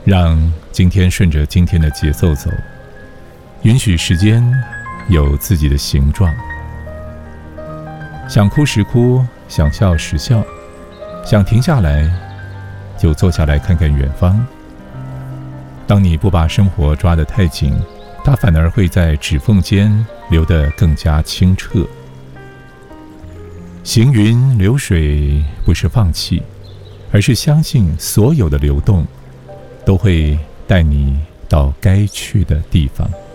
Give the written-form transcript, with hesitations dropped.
让今天顺着今天的节奏走，允许时间有自己的形状。想哭时哭，想笑时笑，想停下来就坐下来看看远方。当你不把生活抓得太紧，它反而会在指缝间流得更加清澈。行云流水不是放弃，而是相信所有的流动都会带你到该去的地方。